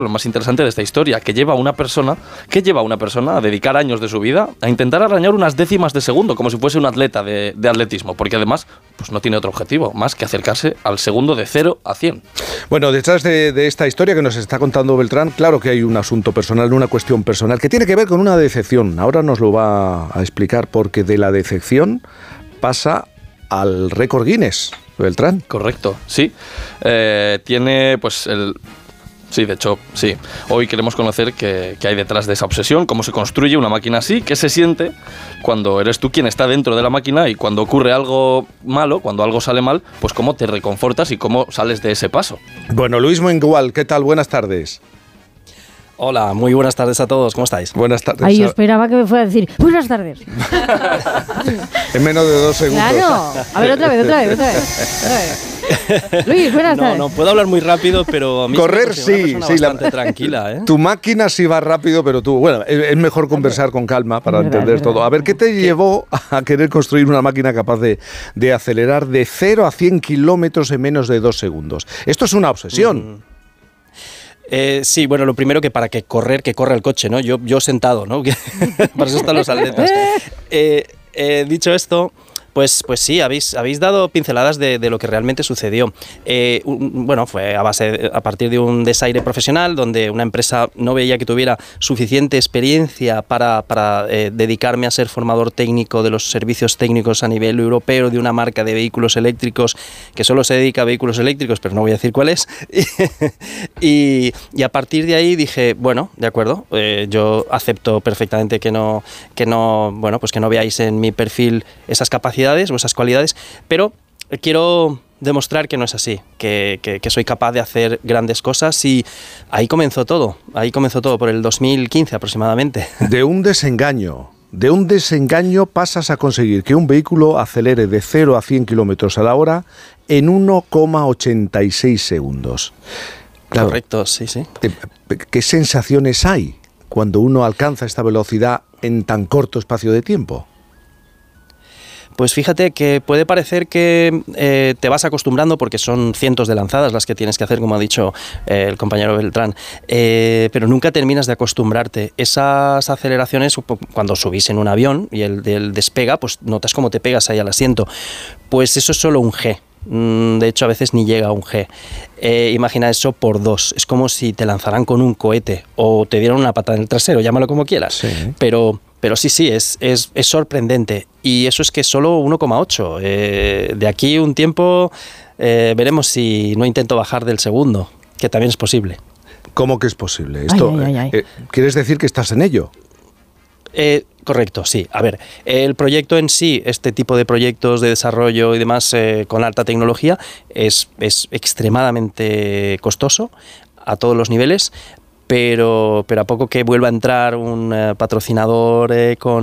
lo más interesante de esta historia, que lleva a una persona a dedicar años de su vida a intentar arañar unas décimas de segundo, como si fuese un atleta de atletismo, porque además pues no tiene otro objetivo más que acercarse al segundo de 0 a 100. Bueno, detrás de esta historia que nos está contando Beltrán, claro que hay un asunto personal, una cuestión personal, que tiene que ver con una decepción. Ahora nos lo va a explicar, porque de la decepción pasa al récord Guinness, Beltrán. Correcto, sí. Tiene pues el... Sí, de hecho, sí. Hoy queremos conocer qué hay detrás de esa obsesión, cómo se construye una máquina así, qué se siente cuando eres tú quien está dentro de la máquina y cuando ocurre algo malo, cuando algo sale mal, pues cómo te reconfortas y cómo sales de ese paso. Bueno, Luis Mengual, ¿qué tal? Buenas tardes. Hola, muy buenas tardes a todos, ¿cómo estáis? Buenas tardes. Ay, yo esperaba que me fuera a decir buenas tardes. En menos de 2 segundos. Claro. A ver, otra vez. Luis, buenas tardes. No, puedo hablar muy rápido, pero a mí correr sí, bastante tranquila, ¿eh? Tu máquina sí va rápido, pero tú, bueno, es mejor conversar con calma para entender todo. A ver, ¿qué te llevó a querer construir una máquina capaz de acelerar de 0 a 100 kilómetros en menos de 2 segundos? Esto es una obsesión. Sí, bueno, lo primero que corra el coche, ¿no? Yo sentado, ¿no? Para eso están los atletas. Dicho esto, pues sí, habéis dado pinceladas de lo que realmente sucedió. Bueno, fue a partir de un desaire profesional, donde una empresa no veía que tuviera suficiente experiencia para dedicarme a ser formador técnico de los servicios técnicos a nivel europeo de una marca de vehículos eléctricos que solo se dedica a vehículos eléctricos, pero no voy a decir cuál es. Y a partir de ahí dije, bueno, de acuerdo, yo acepto perfectamente que no veáis en mi perfil esas capacidades o esas cualidades, pero quiero demostrar que no es así, que soy capaz de hacer grandes cosas, y ahí comenzó todo por el 2015 aproximadamente. De un desengaño pasas a conseguir que un vehículo acelere de 0 a 100 kilómetros a la hora en 1,86 segundos. Claro, correcto, sí. ¿Qué sensaciones hay cuando uno alcanza esta velocidad en tan corto espacio de tiempo? Pues fíjate que puede parecer que te vas acostumbrando, porque son cientos de lanzadas las que tienes que hacer, como ha dicho el compañero Beltrán, pero nunca terminas de acostumbrarte. Esas aceleraciones, cuando subís en un avión y el despega, pues notas cómo te pegas ahí al asiento. Pues eso es solo un G. De hecho, a veces ni llega a un G. Imagina eso por 2. Es como si te lanzaran con un cohete o te dieran una patada en el trasero, llámalo como quieras. Sí. Pero sí, es sorprendente. Y eso es que solo 1,8. De aquí un tiempo veremos si no intento bajar del segundo, que también es posible. ¿Cómo que es posible? Esto, ¿quieres decir que estás en ello? Correcto, sí. A ver, el proyecto en sí, este tipo de proyectos de desarrollo y demás con alta tecnología, es extremadamente costoso a todos los niveles. Pero a poco que vuelva a entrar un patrocinador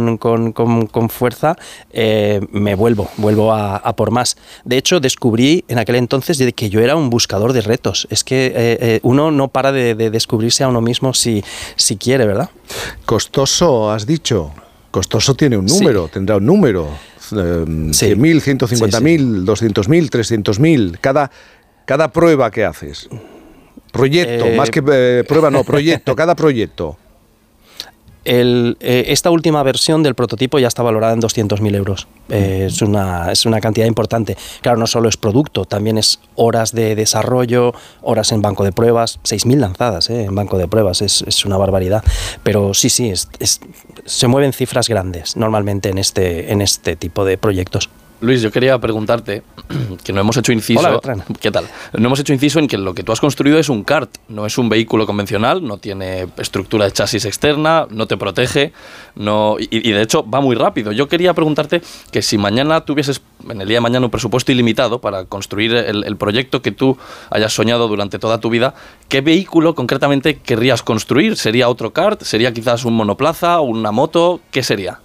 con fuerza, me vuelvo a por más. De hecho, descubrí en aquel entonces de que yo era un buscador de retos. Es que uno no para de descubrirse a uno mismo si quiere, ¿verdad? Costoso, has dicho. Costoso tiene un número, sí. Tendrá un número. 100.000, 150.000, 200.000, 300.000. Cada prueba que haces. Proyecto, más que prueba, no, proyecto, cada proyecto. Esta última versión del prototipo ya está valorada en 200.000 euros. Es una cantidad importante. Claro, no solo es producto, también es horas de desarrollo, horas en banco de pruebas, 6.000 lanzadas en banco de pruebas, es una barbaridad. Pero sí, se mueven cifras grandes normalmente en este tipo de proyectos. Luis, yo quería preguntarte, que no hemos hecho inciso... Hola, Bertrán. ¿Qué tal? No hemos hecho inciso en que lo que tú has construido es un kart, no es un vehículo convencional, no tiene estructura de chasis externa, no te protege, y de hecho va muy rápido. Yo quería preguntarte que si mañana tuvieses, en el día de mañana, un presupuesto ilimitado para construir el proyecto que tú hayas soñado durante toda tu vida, ¿qué vehículo concretamente querrías construir? ¿Sería otro kart? ¿Sería quizás un monoplaza, una moto? ¿Qué sería?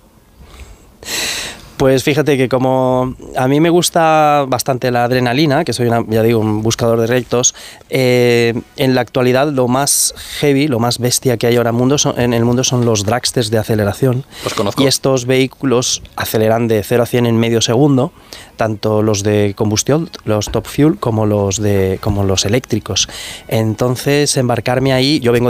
Pues fíjate que como a mí me gusta bastante la adrenalina, que soy un buscador de retos, en la actualidad lo más heavy, lo más bestia que hay ahora en el mundo son los dragsters de aceleración. Los conozco. Y estos vehículos aceleran de 0 a 100 en medio segundo, tanto los de combustión, los top fuel, como los eléctricos. Entonces, embarcarme ahí, yo vengo